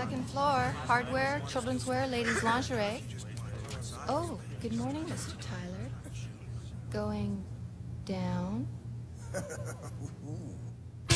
Second floor. Hardware, children's wear, ladies' lingerie. Oh, good morning, Mr. Tyler. Going down?